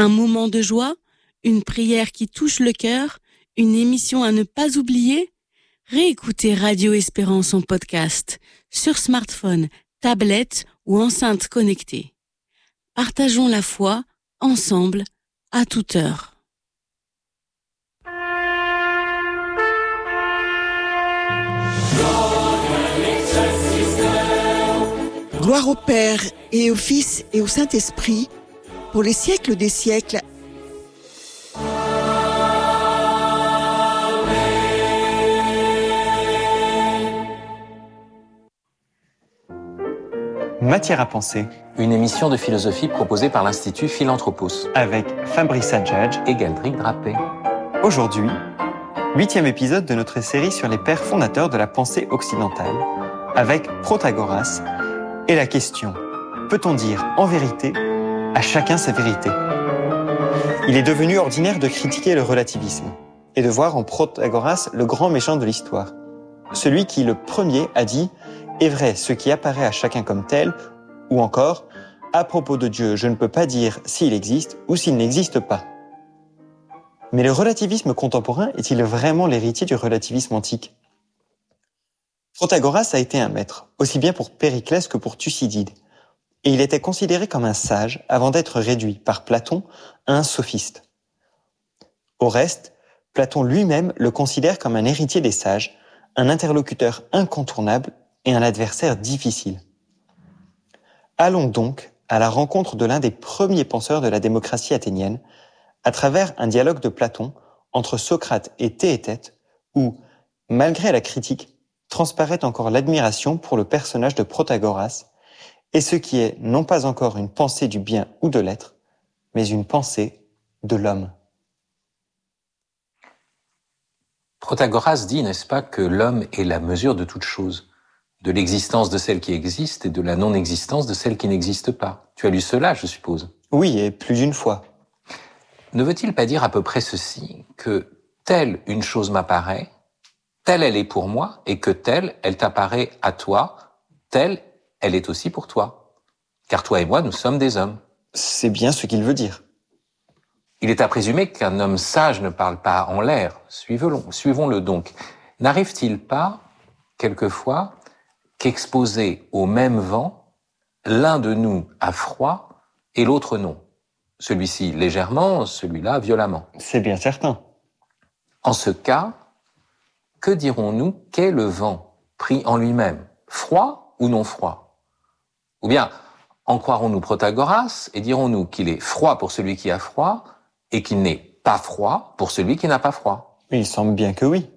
Un moment de joie, une prière qui touche le cœur, une émission à ne pas oublier? Réécoutez Radio Espérance en podcast, sur smartphone, tablette ou enceinte connectée. Partageons la foi, ensemble, à toute heure. Gloire au Père et au Fils et au Saint-Esprit, pour les siècles des siècles. Matière à penser, une émission de philosophie proposée par l'Institut Philanthropos, avec Fabrice Adjadj et Galdric Drapé. Aujourd'hui, 8e épisode de notre série sur les pères fondateurs de la pensée occidentale, avec Protagoras et la question « Peut-on dire en vérité à chacun sa vérité ?» Il est devenu ordinaire de critiquer le relativisme et de voir en Protagoras le grand méchant de l'histoire, celui qui le premier a dit « est vrai ce qui apparaît à chacun comme tel » ou encore « à propos de Dieu, je ne peux pas dire s'il existe ou s'il n'existe pas ». Mais le relativisme contemporain est-il vraiment l'héritier du relativisme antique ? Protagoras a été un maître, aussi bien pour Périclès que pour Thucydide, et il était considéré comme un sage avant d'être réduit par Platon à un sophiste. Au reste, Platon lui-même le considère comme un héritier des sages, un interlocuteur incontournable et un adversaire difficile. Allons donc à la rencontre de l'un des premiers penseurs de la démocratie athénienne, à travers un dialogue de Platon entre Socrate et Théétète, où, malgré la critique, transparaît encore l'admiration pour le personnage de Protagoras, et ce qui est non pas encore une pensée du bien ou de l'être, mais une pensée de l'homme. Protagoras dit, n'est-ce pas, que l'homme est la mesure de toute chose, de l'existence de celle qui existe et de la non-existence de celle qui n'existe pas. Tu as lu cela, je suppose. Oui, et plus d'une fois. Ne veut-il pas dire à peu près ceci, que telle une chose m'apparaît, telle elle est pour moi, et que telle elle t'apparaît à toi, telle elle est aussi pour toi. Car toi et moi, nous sommes des hommes. C'est bien ce qu'il veut dire. Il est à présumer qu'un homme sage ne parle pas en l'air. Suivons-le donc. N'arrive-t-il pas, quelquefois, qu'exposé au même vent, l'un de nous a froid et l'autre non? Celui-ci légèrement, celui-là violemment. C'est bien certain. En ce cas, que dirons-nous qu'est le vent pris en lui-même? Froid ou non froid? Ou bien, en croirons-nous Protagoras et dirons-nous qu'il est froid pour celui qui a froid et qu'il n'est pas froid pour celui qui n'a pas froid? Il semble bien que oui.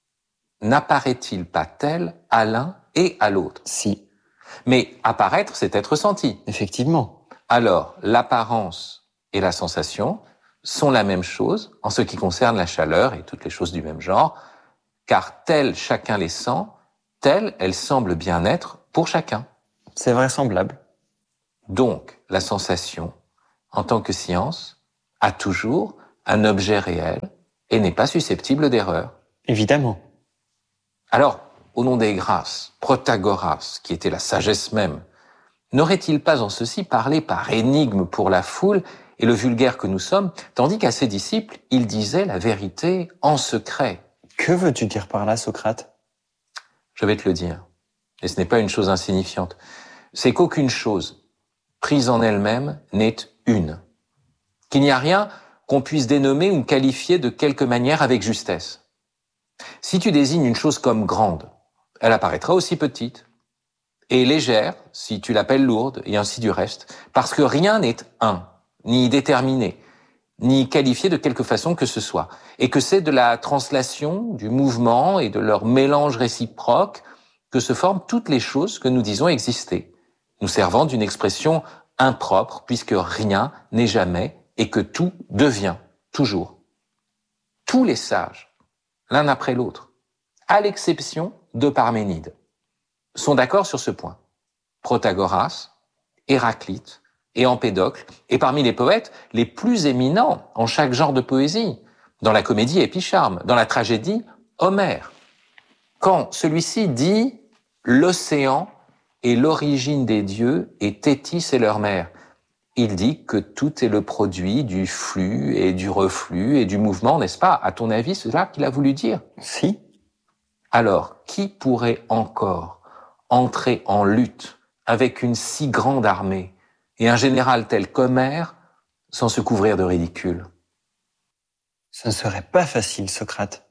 N'apparaît-il pas tel à l'un et à l'autre? Si. Mais apparaître, c'est être senti. Effectivement. Alors, l'apparence et la sensation sont la même chose en ce qui concerne la chaleur et toutes les choses du même genre, car tel chacun les sent, telle elle semble bien être pour chacun. C'est vraisemblable. Donc, la sensation, en tant que science, a toujours un objet réel et n'est pas susceptible d'erreur. Évidemment. Alors, au nom des grâces, Protagoras, qui était la sagesse même, n'aurait-il pas en ceci parlé par énigme pour la foule et le vulgaire que nous sommes, tandis qu'à ses disciples, il disait la vérité en secret? Que veux-tu dire par là, Socrate? Je vais te le dire, et ce n'est pas une chose insignifiante. C'est qu'aucune chose, prise en elle-même, n'est une. Qu'il n'y a rien qu'on puisse dénommer ou qualifier de quelque manière avec justesse. Si tu désignes une chose comme grande, elle apparaîtra aussi petite, et légère si tu l'appelles lourde, et ainsi du reste, parce que rien n'est un, ni déterminé, ni qualifié de quelque façon que ce soit, et que c'est de la translation, du mouvement et de leur mélange réciproque que se forment toutes les choses que nous disons exister, nous servant d'une expression impropre, puisque rien n'est jamais et que tout devient toujours. Tous les sages, l'un après l'autre, à l'exception de Parménide, sont d'accord sur ce point. Protagoras, Héraclite et Empédocle, et parmi les poètes les plus éminents en chaque genre de poésie, dans la comédie Épicharme, dans la tragédie Homère. Quand celui-ci dit « l'océan est l'origine des dieux et Thétis est leur mère », il dit que tout est le produit du flux et du reflux et du mouvement, n'est-ce pas? À ton avis, c'est là qu'il a voulu dire? Si. Alors, qui pourrait encore entrer en lutte avec une si grande armée et un général tel qu'Homère sans se couvrir de ridicule? Ce ne serait pas facile, Socrate.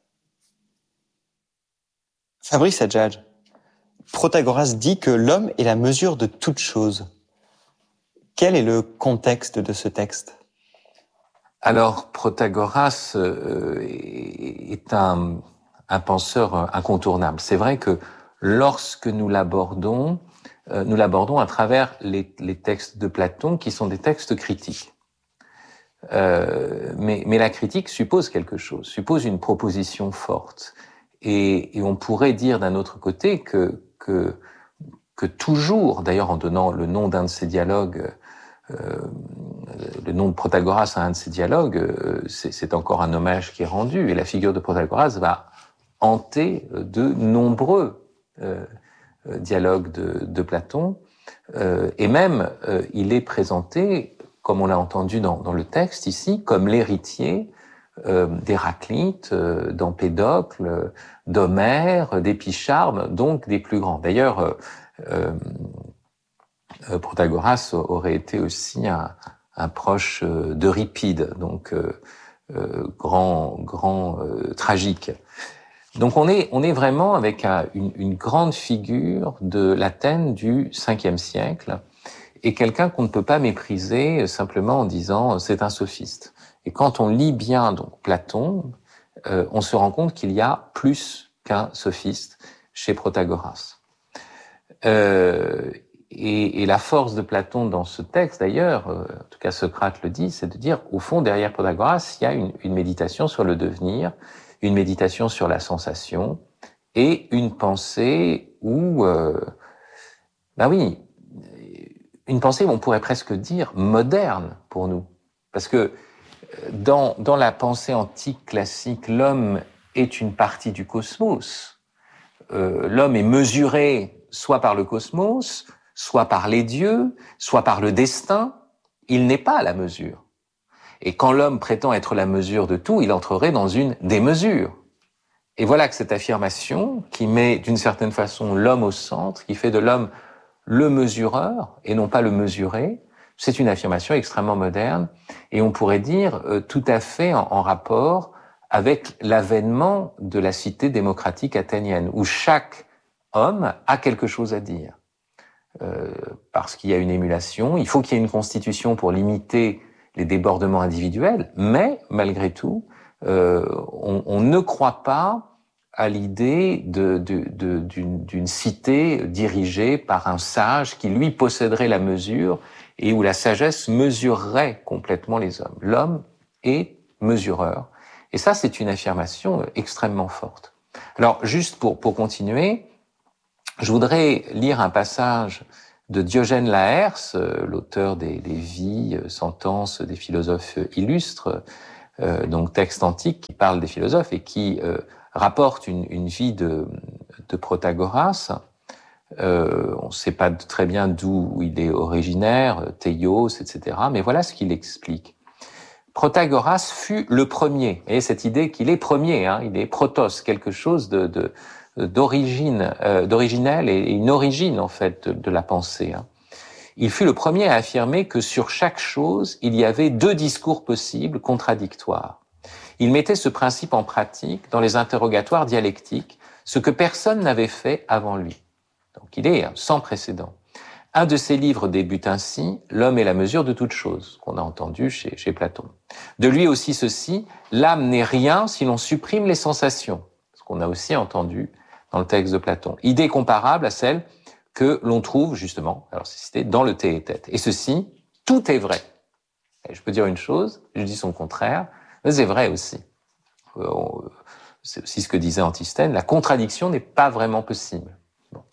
Fabrice Adjadj, Protagoras dit que l'homme est la mesure de toute chose. Quel est le contexte de ce texte? Alors, Protagoras est un penseur incontournable. C'est vrai que lorsque nous l'abordons à travers les textes de Platon, qui sont des textes critiques. Mais la critique suppose quelque chose, suppose une proposition forte. Et on pourrait dire d'un autre côté que toujours, d'ailleurs en donnant le nom d'un de ces dialogues, le nom de Protagoras à un de ces dialogues, c'est encore un hommage qui est rendu. Et la figure de Protagoras va hanter de nombreux dialogues de Platon. Et même, il est présenté, comme on l'a entendu dans le texte ici, comme l'héritier d'Héraclite, d'Empédocle, d'Homère, d'Épicharme, donc des plus grands. D'ailleurs, Protagoras aurait été aussi un proche d'Euripide, donc grand tragique. Donc on est vraiment avec une grande figure de l'Athènes du 5e siècle et quelqu'un qu'on ne peut pas mépriser simplement en disant c'est un sophiste. Et quand on lit bien donc Platon, on se rend compte qu'il y a plus qu'un sophiste chez Protagoras. Et la force de Platon dans ce texte, d'ailleurs, en tout cas Socrate le dit, c'est de dire, au fond, derrière Protagoras, il y a une méditation sur le devenir, une méditation sur la sensation, et une pensée où, une pensée, on pourrait presque dire, moderne pour nous. Parce que dans la pensée antique classique, l'homme est une partie du cosmos. L'homme est mesuré soit par le cosmos, soit par les dieux, soit par le destin. Il n'est pas la mesure. Et quand l'homme prétend être la mesure de tout, il entrerait dans une démesure. Et voilà que cette affirmation, qui met d'une certaine façon l'homme au centre, qui fait de l'homme le mesureur et non pas le mesuré, c'est une affirmation extrêmement moderne et on pourrait dire tout à fait en rapport avec l'avènement de la cité démocratique athénienne, où chaque homme a quelque chose à dire. Parce qu'il y a une émulation, il faut qu'il y ait une constitution pour limiter les débordements individuels, mais malgré tout, on ne croit pas à l'idée d'une cité dirigée par un sage qui, lui, posséderait la mesure et où la sagesse mesurerait complètement les hommes. L'homme est mesureur. Et ça, c'est une affirmation extrêmement forte. Alors, juste pour continuer, je voudrais lire un passage de Diogène Laërce, l'auteur des Vies, Sentences des philosophes illustres, donc texte antique qui parle des philosophes et qui rapporte une vie de Protagoras. On ne sait pas très bien d'où il est originaire, Théios, etc. Mais voilà ce qu'il explique. Protagoras fut le premier. Et cette idée qu'il est premier, il est protos, quelque chose d'originel et une origine en fait de la pensée. Il fut le premier à affirmer que sur chaque chose, il y avait deux discours possibles, contradictoires. Il mettait ce principe en pratique dans les interrogatoires dialectiques, ce que personne n'avait fait avant lui. Donc il est sans précédent. Un de ses livres débute ainsi, « L'homme est la mesure de toute chose », qu'on a entendu chez Platon. De lui aussi ceci, « L'âme n'est rien si l'on supprime les sensations », ce qu'on a aussi entendu dans le texte de Platon. Idée comparable à celle que l'on trouve justement, alors c'est cité, dans le Théétète. Et ceci, tout est vrai. Et je peux dire une chose, je dis son contraire, mais c'est vrai aussi. C'est aussi ce que disait Antisthène, la contradiction n'est pas vraiment possible. Bon.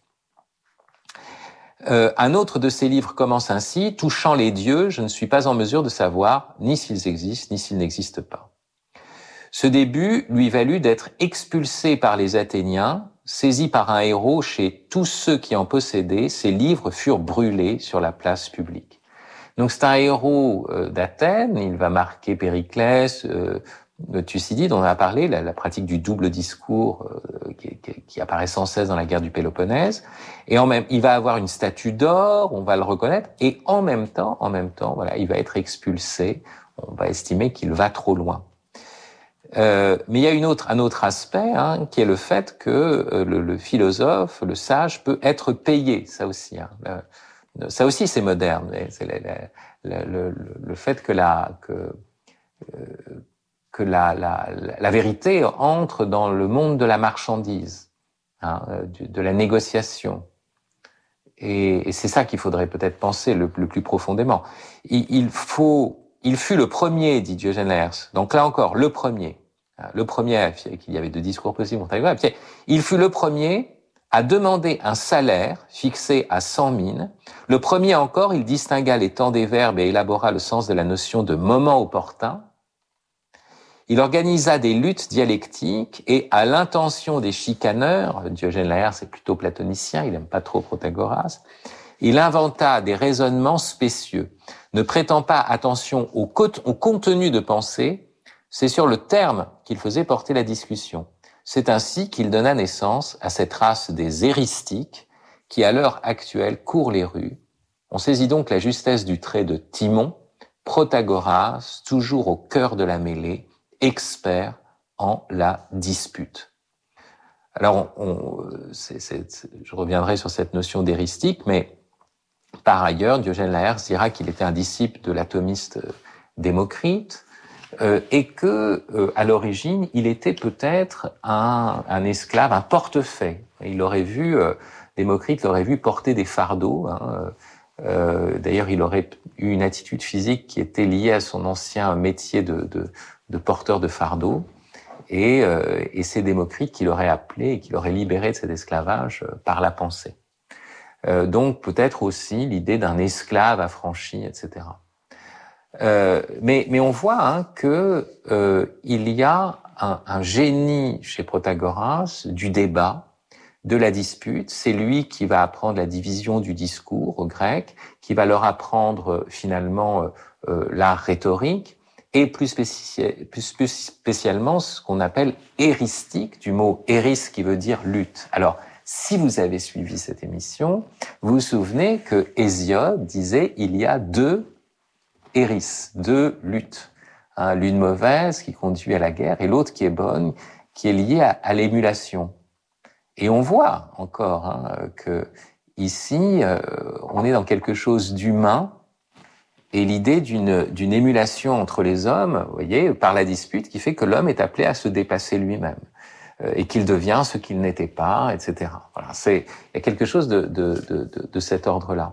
Un autre de ses livres commence ainsi, « Touchant les dieux, je ne suis pas en mesure de savoir ni s'ils existent, ni s'ils n'existent pas. » Ce début lui valut d'être expulsé par les Athéniens, saisi par un héros chez tous ceux qui en possédaient, ses livres furent brûlés sur la place publique. Donc c'est un héros d'Athènes, il va marquer Périclès, Thucydide, on en a parlé, la pratique du double discours qui apparaît sans cesse dans la guerre du Péloponnèse, et il va avoir une statue d'or, on va le reconnaître, et en même temps, voilà, il va être expulsé, on va estimer qu'il va trop loin. Mais il y a un autre aspect, qui est le fait que le philosophe, le sage, peut être payé, ça aussi. Ça aussi, c'est moderne. C'est le fait que la vérité entre dans le monde de la marchandise, de la négociation. Et c'est ça qu'il faudrait peut-être penser le plus profondément. Il fut le premier, dit Diogène Laërce. Donc là encore, le premier qu'il y avait deux discours possibles. Il fut le premier à demander un salaire fixé à 100 mines. Le premier encore, il distingua les temps des verbes et élabora le sens de la notion de moment opportun. Il organisa des luttes dialectiques et, à l'intention des chicaneurs, Diogène Laërce est plutôt platonicien, il n'aime pas trop Protagoras, il inventa des raisonnements spécieux. Ne prêtant pas attention au contenu de pensée, c'est sur le terme qu'il faisait porter la discussion. C'est ainsi qu'il donna naissance à cette race des éristiques qui, à l'heure actuelle, court les rues. On saisit donc la justesse du trait de Timon, Protagoras, toujours au cœur de la mêlée, expert en la dispute. Alors, je reviendrai sur cette notion d'éristique, mais par ailleurs, Diogène Laërce dira qu'il était un disciple de l'atomiste Démocrite, et que, à l'origine, il était peut-être un esclave, un portefaix. Il aurait vu, Démocrite l'aurait vu porter des fardeaux. D'ailleurs, il aurait eu une attitude physique qui était liée à son ancien métier de porteur de fardeaux. Et c'est Démocrite qui l'aurait appelé et qui l'aurait libéré de cet esclavage par la pensée. Donc peut-être aussi l'idée d'un esclave affranchi, etc. Mais on voit que il y a un génie chez Protagoras du débat, de la dispute. C'est lui qui va apprendre la division du discours aux Grecs, qui va leur apprendre finalement l'art rhétorique et plus spécialement ce qu'on appelle éristique, du mot éris qui veut dire lutte. Alors, si vous avez suivi cette émission, vous vous souvenez que Hésiode disait il y a deux éris, deux luttes. L'une mauvaise qui conduit à la guerre et l'autre qui est bonne, qui est liée à l'émulation. Et on voit encore que ici, on est dans quelque chose d'humain et l'idée d'une émulation entre les hommes, vous voyez, par la dispute, qui fait que l'homme est appelé à se dépasser lui-même et qu'il devient ce qu'il n'était pas, etc. Voilà, il y a quelque chose de cet ordre-là.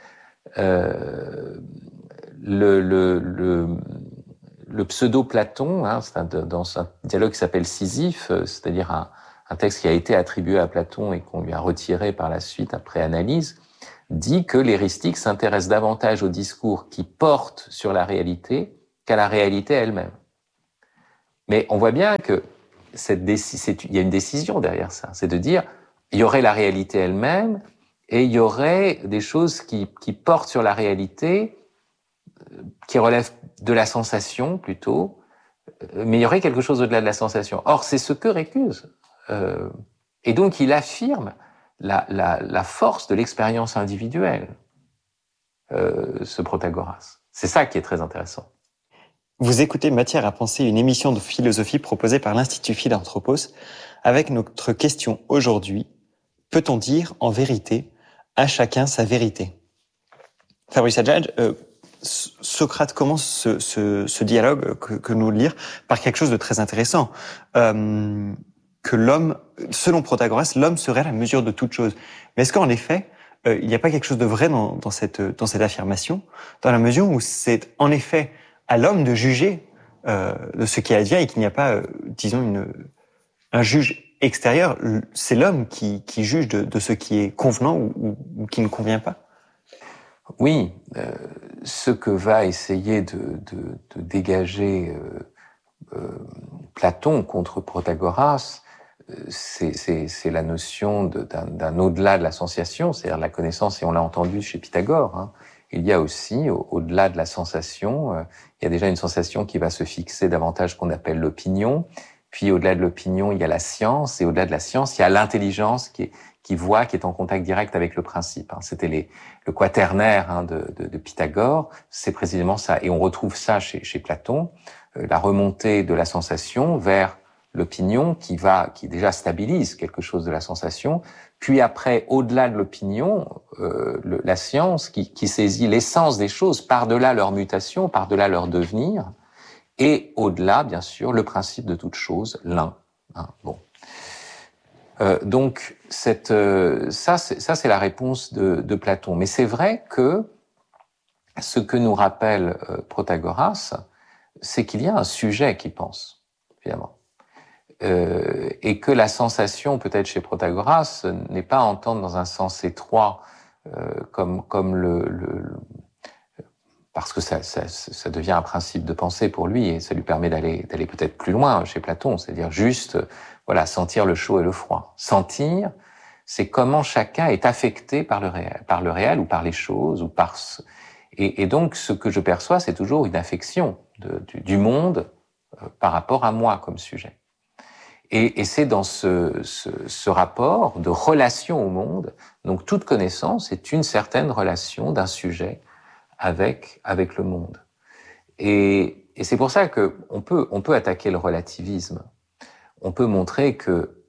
Le pseudo-Platon, dans un dialogue qui s'appelle Sisyphe, c'est-à-dire un texte qui a été attribué à Platon et qu'on lui a retiré par la suite après analyse, dit que l'éristique s'intéresse davantage au discours qui porte sur la réalité qu'à la réalité elle-même. Mais on voit bien que il y a une décision derrière ça, c'est de dire il y aurait la réalité elle-même et il y aurait des choses qui portent sur la réalité, qui relèvent de la sensation plutôt, mais il y aurait quelque chose au-delà de la sensation. Or, c'est ce que récuse. Et donc, il affirme la force de l'expérience individuelle, ce Protagoras. C'est ça qui est très intéressant. Vous écoutez Matière à penser, une émission de philosophie proposée par l'Institut Philanthropos, avec notre question aujourd'hui, peut-on dire en vérité à chacun sa vérité? Fabrice Adjadj, Socrate commence ce dialogue que nous lire par quelque chose de très intéressant. Que l'homme, selon Protagoras, l'homme serait la mesure de toute chose. Mais est-ce qu'en effet, il n'y a pas quelque chose de vrai dans cette affirmation, dans la mesure où c'est en effet à l'homme de juger de ce qui advient et qu'il n'y a pas, disons, un juge extérieur. C'est l'homme qui juge de ce qui est convenant ou qui ne convient pas. Oui, ce que va essayer de dégager Platon contre Protagoras, c'est la notion d'un au-delà de la sensation, c'est-à-dire la connaissance, et on l'a entendu chez Pythagore, il y a aussi, au-delà de la sensation, il y a déjà une sensation qui va se fixer davantage qu'on appelle l'opinion. Puis au-delà de l'opinion, il y a la science, et au-delà de la science, il y a l'intelligence qui voit, qui est en contact direct avec le principe. C'était le quaternaire de Pythagore, c'est précisément ça. Et on retrouve ça chez Platon, la remontée de la sensation vers l'opinion qui déjà stabilise quelque chose de la sensation, puis après, au-delà de l'opinion, la science qui saisit l'essence des choses par-delà leur mutation, par-delà leur devenir, et au-delà, bien sûr, le principe de toute chose, l'un. Bon. Donc, ça c'est la réponse de Platon. Mais c'est vrai que ce que nous rappelle Protagoras, c'est qu'il y a un sujet qui pense, évidemment. Et que la sensation, peut-être chez Protagoras, n'est pas à entendre dans un sens étroit, comme parce que ça devient un principe de pensée pour lui, et ça lui permet d'aller peut-être plus loin chez Platon, c'est-à-dire juste, voilà, sentir le chaud et le froid. Sentir, c'est comment chacun est affecté par le réel ou par les choses, ou et donc ce que je perçois, c'est toujours une affection du monde par rapport à moi comme sujet. Et c'est dans ce rapport de relation au monde, donc toute connaissance est une certaine relation d'un sujet avec le monde. Et c'est pour ça que on peut attaquer le relativisme. On peut montrer que,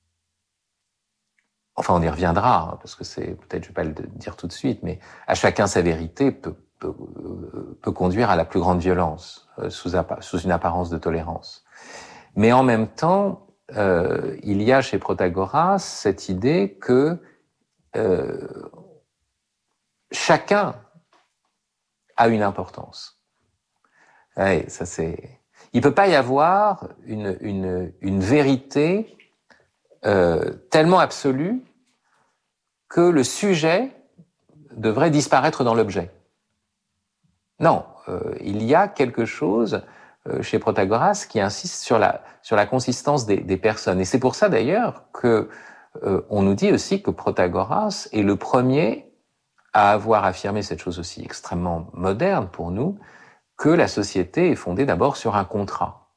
enfin on y reviendra, parce que peut-être je vais pas le dire tout de suite, mais à chacun sa vérité peut conduire à la plus grande violence, sous une apparence de tolérance. Mais en même temps, il y a chez Protagoras cette idée que chacun a une importance. Ouais, ça c'est. Il peut pas y avoir une vérité tellement absolue que le sujet devrait disparaître dans l'objet. Non, il y a quelque chose chez Protagoras qui insiste sur la consistance des personnes. Et c'est pour ça d'ailleurs que on nous dit aussi que Protagoras est le premier à avoir affirmé cette chose aussi extrêmement moderne pour nous, que la société est fondée d'abord sur un contrat.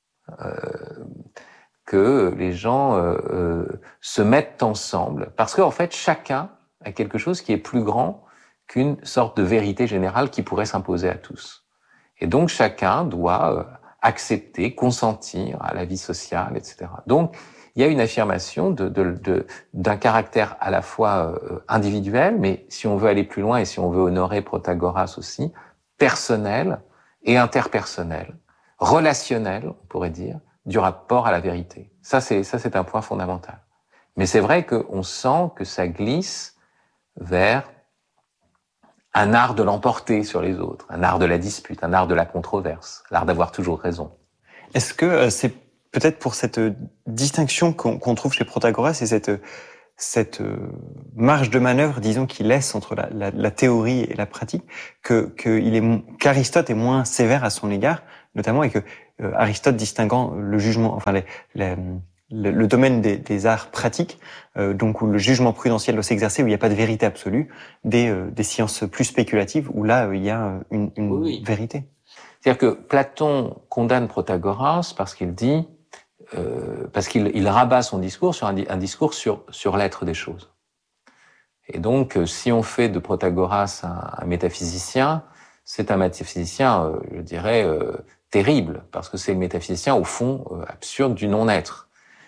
Que les gens se mettent ensemble, parce qu'en fait, chacun a quelque chose qui est plus grand qu'une sorte de vérité générale qui pourrait s'imposer à tous. Et donc, chacun doit accepter, consentir à la vie sociale, etc. Donc, il y a une affirmation d'un caractère à la fois individuel, mais si on veut aller plus loin et si on veut honorer Protagoras aussi, personnel et interpersonnel, relationnel, on pourrait dire, du rapport à la vérité. Ça, c'est un point fondamental. Mais c'est vrai qu'on sent que ça glisse vers un art de l'emporter sur les autres, un art de la dispute, un art de la controverse, l'art d'avoir toujours raison. Est-ce que c'est peut-être pour cette distinction qu'on trouve chez Protagoras et cette marge de manœuvre, disons, qu'il laisse entre la théorie et la pratique, qu'Aristote est moins sévère à son égard, notamment, et que Aristote distinguant le jugement, enfin le domaine des arts pratiques, donc où le jugement prudentiel doit s'exercer, où il n'y a pas de vérité absolue, des sciences plus spéculatives, où là il y a une oui. Vérité. C'est-à-dire que Platon condamne Protagoras parce qu'il dit, parce qu'il rabat son discours sur un discours sur l'être des choses. Et donc, si on fait de Protagoras un métaphysicien, c'est un métaphysicien, je dirais, terrible, parce que c'est le métaphysicien, au fond, absurde du non-être.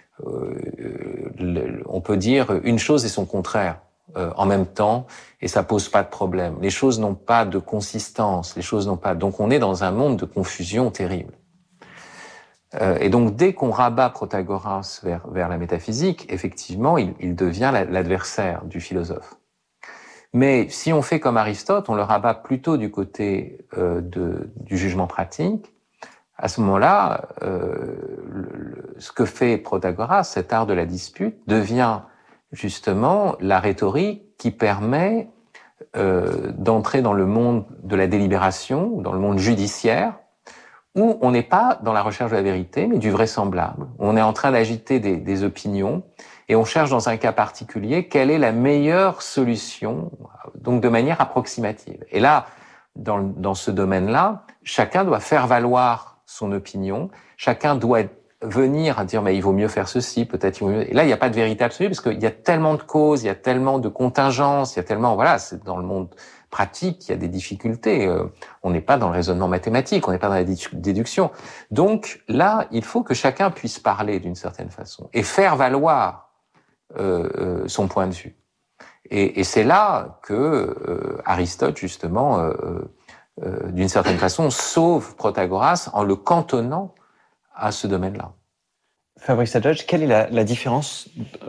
On peut dire une chose et son contraire en même temps, et ça pose pas de problème. Les choses n'ont pas de consistance, les choses n'ont pas. Donc on est dans un monde de confusion terrible. Et donc dès qu'on rabat Protagoras vers la métaphysique, effectivement, il devient l'adversaire du philosophe. Mais si on fait comme Aristote, on le rabat plutôt du côté du jugement pratique. À ce moment-là, ce que fait Protagoras, cet art de la dispute, devient justement la rhétorique qui permet d'entrer dans le monde de la délibération, dans le monde judiciaire, où on n'est pas dans la recherche de la vérité, mais du vraisemblable. On est en train d'agiter des opinions, et on cherche dans un cas particulier quelle est la meilleure solution, donc de manière approximative. Et là, dans ce domaine-là, chacun doit faire valoir son opinion, chacun doit venir à dire mais il vaut mieux faire ceci, peut-être il vaut mieux. Et là, il n'y a pas de vérité absolue parce qu'il y a tellement de causes, il y a tellement de contingences, il y a tellement, voilà, c'est dans le monde pratique, il y a des difficultés. On n'est pas dans le raisonnement mathématique, on n'est pas dans la déduction. Donc là, il faut que chacun puisse parler d'une certaine façon et faire valoir son point de vue. Et c'est là que Aristote, justement, d'une certaine façon, sauve Protagoras en le cantonnant à ce domaine-là. Fabrice Adjadj, quelle est la différence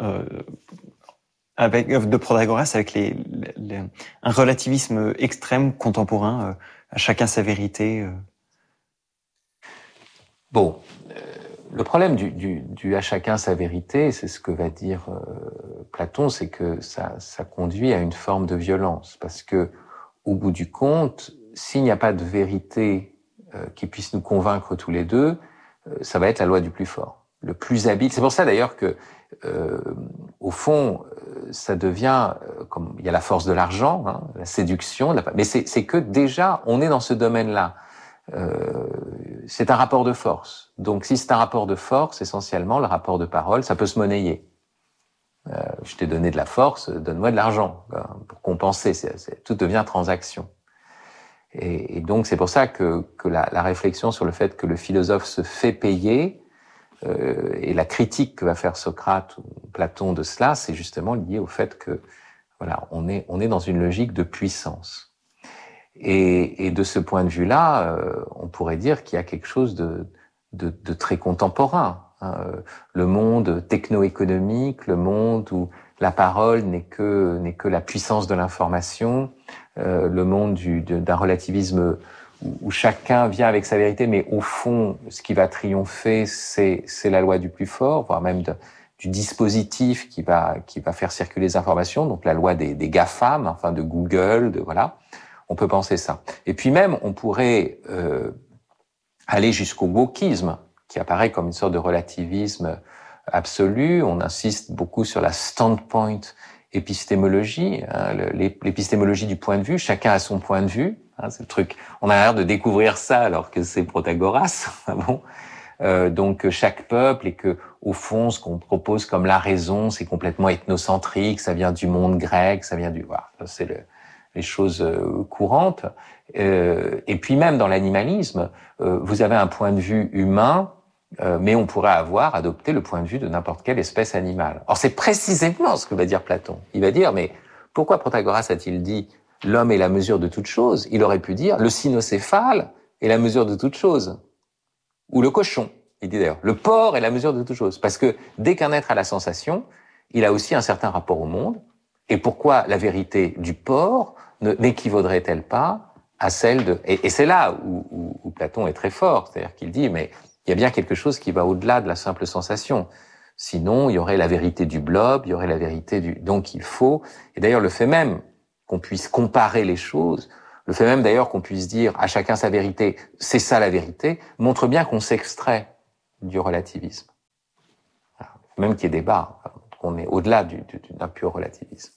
de Protagoras avec un relativisme extrême contemporain, à chacun sa vérité? Bon, le problème du à chacun sa vérité, c'est ce que va dire Platon, c'est que ça conduit à une forme de violence, parce que au bout du compte, s'il n'y a pas de vérité qui puisse nous convaincre tous les deux, ça va être la loi du plus fort, le plus habile. C'est pour ça d'ailleurs que, au fond, ça devient comme il y a la force de l'argent, hein, la séduction, mais c'est que déjà on est dans ce domaine-là. C'est un rapport de force. Donc, si c'est un rapport de force, essentiellement, le rapport de parole, ça peut se monnayer. Je t'ai donné de la force, donne-moi de l'argent pour compenser. Tout devient transaction. Et donc, c'est pour ça que la réflexion sur le fait que le philosophe se fait payer et la critique que va faire Socrate ou Platon de cela, c'est justement lié au fait que voilà, on est dans une logique de puissance. Et de ce point de vue-là, on pourrait dire qu'il y a quelque chose de très contemporain. Hein. Le monde techno-économique, le monde où la parole n'est que la puissance de l'information, le monde d'un relativisme où chacun vient avec sa vérité, mais au fond, ce qui va triompher, c'est la loi du plus fort, voire même du dispositif qui va faire circuler les informations, donc la loi des GAFAM, enfin de Google, voilà. On peut penser ça. Et puis même, on pourrait aller jusqu'au wokisme, qui apparaît comme une sorte de relativisme absolu. On insiste beaucoup sur la standpoint épistémologie, hein, l'épistémologie du point de vue. Chacun a son point de vue. Hein, c'est le truc. On a l'air de découvrir ça alors que c'est Protagoras. Bon. Donc chaque peuple, et que au fond, ce qu'on propose comme la raison, c'est complètement ethnocentrique. Ça vient du monde grec, ça vient du. Voilà, c'est les choses courantes. Et puis même dans l'animalisme, vous avez un point de vue humain, mais on pourrait adopté le point de vue de n'importe quelle espèce animale. Or, c'est précisément ce que va dire Platon. Il va dire, mais pourquoi Protagoras a-t-il dit « l'homme est la mesure de toute chose » Il aurait pu dire « le cynocéphale est la mesure de toute chose » ou le cochon. Il dit d'ailleurs « le porc est la mesure de toute chose » parce que dès qu'un être a la sensation, il a aussi un certain rapport au monde. Et pourquoi la vérité du porc n'équivaudrait-elle pas à celle de... Et c'est là où Platon est très fort, c'est-à-dire qu'il dit, mais il y a bien quelque chose qui va au-delà de la simple sensation. Sinon, il y aurait la vérité du blob, il y aurait la vérité du... Donc il faut... Et d'ailleurs, le fait même qu'on puisse comparer les choses, le fait même d'ailleurs qu'on puisse dire à chacun sa vérité, c'est ça la vérité, montre bien qu'on s'extrait du relativisme. Même qu'il y ait débat, on est au-delà d'un pur relativisme.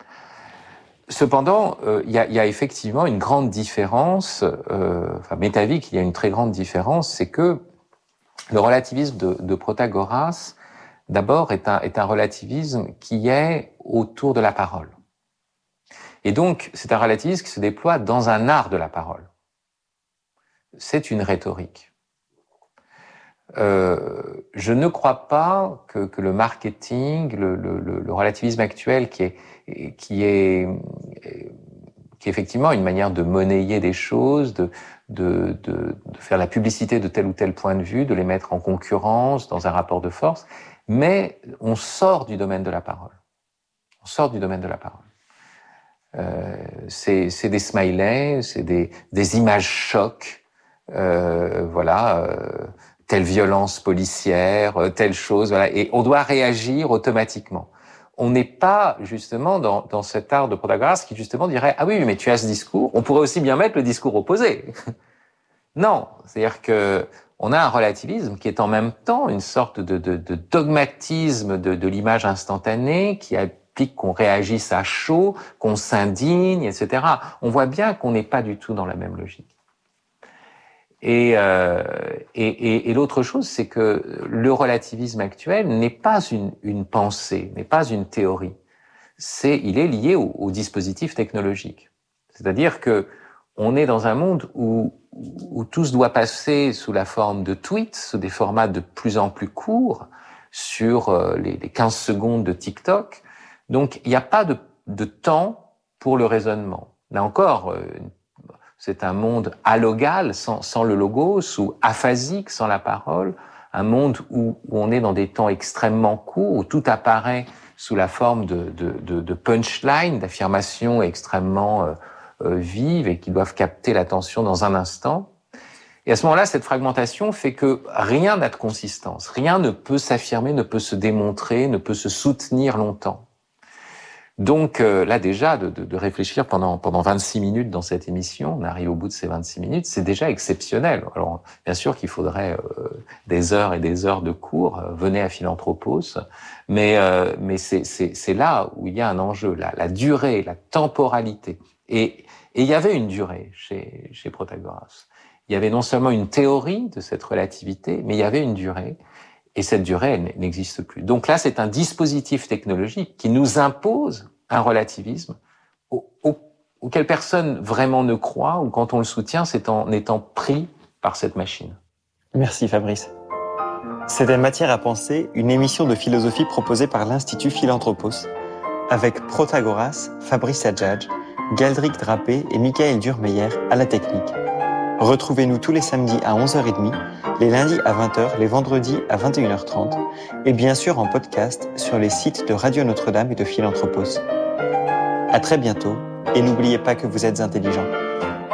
Cependant, il y a effectivement une grande différence, m'est avis qu'il y a une très grande différence, c'est que le relativisme de Protagoras, d'abord, est un relativisme qui est autour de la parole. Et donc, c'est un relativisme qui se déploie dans un art de la parole. C'est une rhétorique. Je ne crois pas que le marketing, le relativisme actuel qui est effectivement une manière de monnayer des choses, de faire la publicité de tel ou tel point de vue, de les mettre en concurrence dans un rapport de force, mais on sort du domaine de la parole. On sort du domaine de la parole. C'est des smileys, c'est des images chocs, telle violence policière, telle chose, voilà, et on doit réagir automatiquement. On n'est pas justement dans cet art de Protagoras qui justement dirait « Ah oui, mais tu as ce discours, on pourrait aussi bien mettre le discours opposé. » Non, c'est-à-dire que on a un relativisme qui est en même temps une sorte de dogmatisme de l'image instantanée qui implique qu'on réagisse à chaud, qu'on s'indigne, etc. On voit bien qu'on n'est pas du tout dans la même logique. Et l'autre chose, c'est que le relativisme actuel n'est pas une pensée, n'est pas une théorie. Il est lié au dispositif technologique. C'est-à-dire que on est dans un monde où tout se doit passer sous la forme de tweets, sous des formats de plus en plus courts, sur les 15 secondes de TikTok. Donc, il n'y a pas de temps pour le raisonnement. Là encore, c'est un monde alogal, sans le logos, ou aphasique, sans la parole. Un monde où on est dans des temps extrêmement courts, où tout apparaît sous la forme de punchline, d'affirmations extrêmement vives et qui doivent capter l'attention dans un instant. Et à ce moment-là, cette fragmentation fait que rien n'a de consistance. Rien ne peut s'affirmer, ne peut se démontrer, ne peut se soutenir longtemps. Donc là déjà, de réfléchir pendant 26 minutes dans cette émission, on arrive au bout de ces 26 minutes, c'est déjà exceptionnel. Alors bien sûr qu'il faudrait des heures et des heures de cours, venez à Philanthropos, mais c'est là où il y a un enjeu, la durée, la temporalité. Et il y avait une durée chez Protagoras. Il y avait non seulement une théorie de cette relativité, mais il y avait une durée. Et cette durée, elle n'existe plus. Donc là, c'est un dispositif technologique qui nous impose un relativisme auquel personne vraiment ne croit, ou quand on le soutient, c'est en étant pris par cette machine. Merci Fabrice. C'était Matière à penser, une émission de philosophie proposée par l'Institut Philanthropos, avec Protagoras, Fabrice Adjadj, Galdric Drapé et Michael Durmeyer à la technique. Retrouvez-nous tous les samedis à 11h30, les lundis à 20h, les vendredis à 21h30 et bien sûr en podcast sur les sites de Radio Notre-Dame et de Philanthropos. À très bientôt et n'oubliez pas que vous êtes intelligents.